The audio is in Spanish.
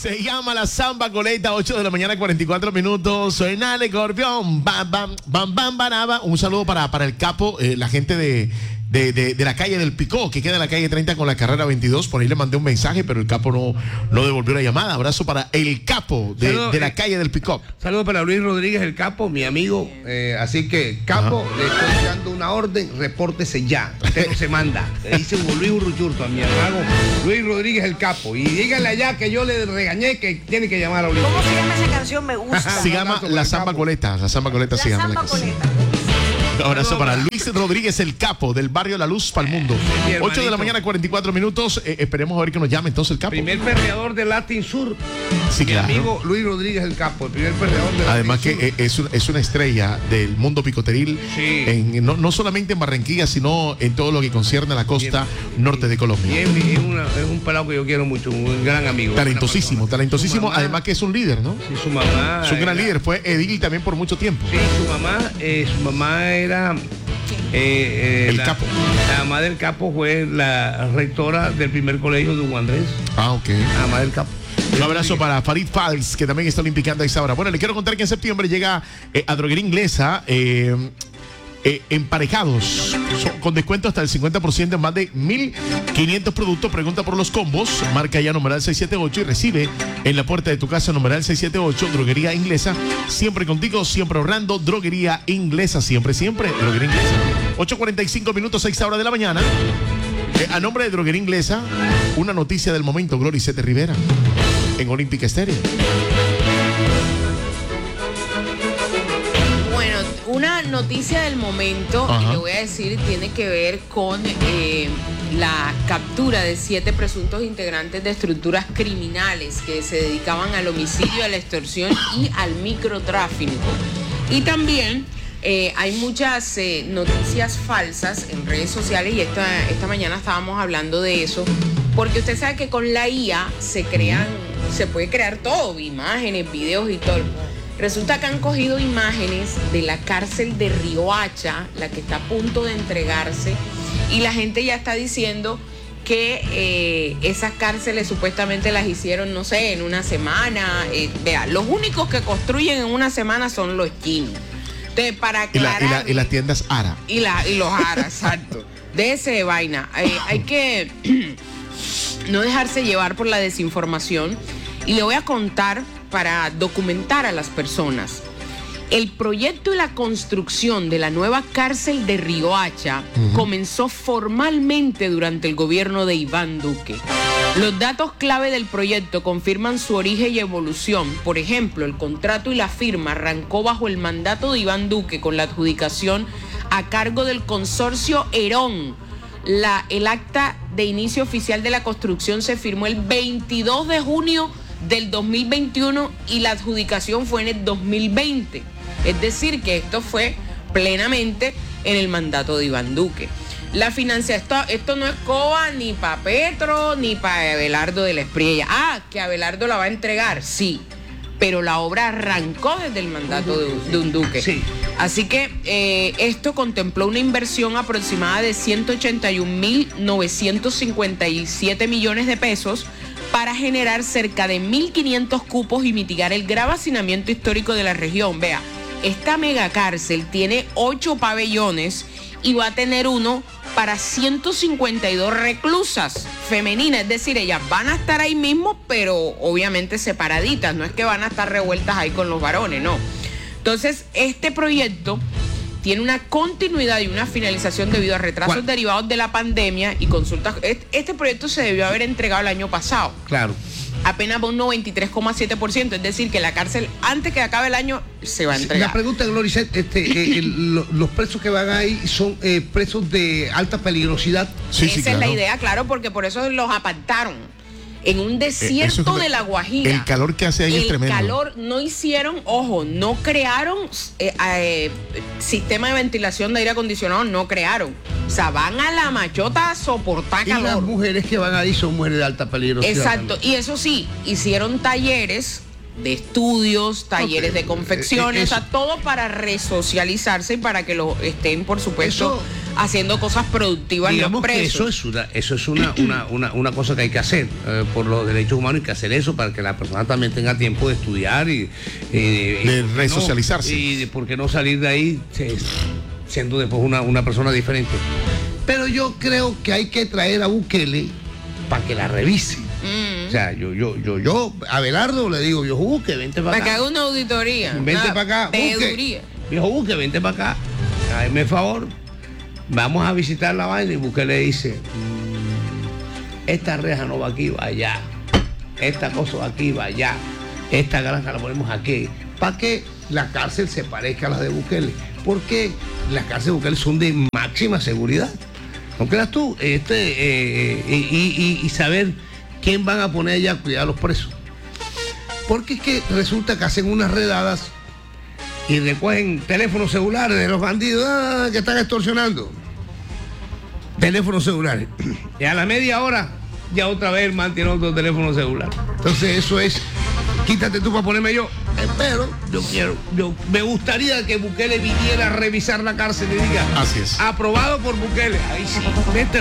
Se llama la Samba Coleta, 8 de la mañana, 44 minutos. Soy Nale Corpión. Bam, bam, bam, bam, banaba. Un saludo para el capo, la gente de la calle del Picó, que queda en la calle 30 con la carrera 22. Por ahí le mandé un mensaje, pero el capo no devolvió la llamada. Abrazo para el capo de la calle del Picó. Saludos para Luis Rodríguez, el capo, mi amigo. Así que, capo, le estoy dando una orden, repórtese ya. Usted no se manda. Le dice Hugo Luis Urruchurto a mi hermano Luis Rodríguez, el capo. Y díganle allá que yo le regañé que tiene que llamar a Luis. ¿Cómo se llama esa canción? Me gusta. Se llama La Samba Coleta. La Samba Coleta se llama la canción. Un abrazo para Luis Rodríguez, el capo del barrio La Luz para el mundo. 8 de la mañana, 44 minutos. Esperemos a ver que nos llame entonces el capo. Primer perreador de Latin Sur. Sí, mi claro. amigo Luis Rodríguez, el capo, el primer perreador de Latin Además Sur. que es una estrella del mundo picoteril, Sí. no solamente en Barranquilla, sino en todo lo que concierne a la costa norte de Colombia. Es un pelado que yo quiero mucho, un gran amigo. Talentosísimo. Mamá, Además que es un líder, ¿no? Sí, su mamá. Es un gran líder, fue edil también por mucho tiempo. Sí, su mamá era el capo. La mamá del capo fue la rectora del primer colegio de Hugo Andrés. Ah, ok. La mamá del capo. Un abrazo para Farid Fals, que también está olimpicando a esa hora. Bueno, le quiero contar que en septiembre llega a Droguería Inglesa emparejados, con descuento hasta el 50% en más de 1.500 productos. Pregunta por los combos, marca ya numeral 678 y recibe en la puerta de tu casa numeral 678. Droguería Inglesa, siempre contigo, siempre ahorrando. Droguería Inglesa, siempre, Droguería Inglesa. 8:45 minutos, 6 horas de la mañana. A nombre de Droguería Inglesa, una noticia del momento, Glory Sete Rivera, en Olímpica Estéreo. Bueno, una noticia del momento, que le voy a decir, tiene que ver con la captura de 7 presuntos integrantes de estructuras criminales que se dedicaban al homicidio, a la extorsión y al microtráfico. Y también hay muchas noticias falsas en redes sociales, y esta mañana estábamos hablando de eso, porque usted sabe que con la IA se puede crear todo, imágenes, videos y todo. Resulta que han cogido imágenes de la cárcel de Riohacha, la que está a punto de entregarse, y la gente ya está diciendo que esas cárceles supuestamente las hicieron, no sé, en una semana. Vea, los únicos que construyen en una semana son los chinos. Entonces, para aclarar, y las tiendas ARA. Y los ARA, exacto. De ese vaina. Hay que no dejarse llevar por la desinformación. Y le voy a contar para documentar a las personas. El proyecto y la construcción de la nueva cárcel de Riohacha comenzó formalmente durante el gobierno de Iván Duque. Los datos clave del proyecto confirman su origen y evolución. Por ejemplo, el contrato y la firma arrancó bajo el mandato de Iván Duque con la adjudicación a cargo del consorcio Herón. El acta de inicio oficial de la construcción se firmó el 22 de junio del 2021 y la adjudicación fue en el 2020. Es decir, que esto fue plenamente en el mandato de Iván Duque. La financiación, esto no es COA ni para Petro ni para Abelardo de la Espriella. Que Abelardo la va a entregar, sí, pero la obra arrancó desde el mandato de un Duque. Sí. Así que esto contempló una inversión aproximada de 181.957 millones de pesos para generar cerca de 1.500 cupos y mitigar el grave hacinamiento histórico de la región. Vea, esta megacárcel tiene 8 pabellones y va a tener uno para 152 reclusas femeninas, es decir, ellas van a estar ahí mismo, pero obviamente separaditas, no es que van a estar revueltas ahí con los varones, no. Entonces, este proyecto tiene una continuidad y una finalización debido a retrasos derivados de la pandemia y consultas. Este proyecto se debió haber entregado el año pasado. Claro. Apenas va un 93,7%, es decir, que la cárcel, antes que acabe el año, se va a entregar. La pregunta, Gloria, los presos que van ahí son presos de alta peligrosidad. Sí, esa es la idea, claro, porque por eso los apartaron. En un desierto de La Guajira. El calor que hace ahí es tremendo. El calor, no hicieron, no crearon sistema de ventilación de aire acondicionado, no crearon. O sea, van a la machota a soportar calor. Y las mujeres que van ahí son mujeres de alta peligrosidad. Exacto, y eso sí, hicieron talleres de estudios, talleres de confecciones, o sea, todo para resocializarse y para que lo estén, por supuesto, haciendo cosas productivas Digamos los que presos. eso es una cosa que hay que hacer. Por los derechos humanos hay que hacer eso para que la persona también tenga tiempo de estudiar y de resocializarse. Y por qué no salir de ahí siendo después una persona diferente. Pero yo creo que hay que traer a Bukele para que la revise. O sea, yo a Abelardo le digo, viejo Buque, vente para acá. Para que haga una auditoría. Vente para acá, Buque. Viejo Buque, vente para acá. Hágame favor. Vamos a visitar la vaina y Buque le dice, esta reja no va aquí, va allá. Esta cosa va aquí, va allá. Esta granja la ponemos aquí. Para que la cárcel se parezca a la de Bukele. Porque las cárceles de Bukele son de máxima seguridad. ¿No creas tú? Y saber quién van a poner allá a cuidar a los presos. Porque es que resulta que hacen unas redadas y recogen teléfonos celulares de los bandidos que están extorsionando. Teléfonos celulares. Y a la media hora ya otra vez el man tiene otro teléfono celular. Entonces eso es, quítate tú para ponerme yo. Pero me gustaría que Bukele viniera a revisar la cárcel y diga, así es, aprobado por Bukele. Ahí sí, vete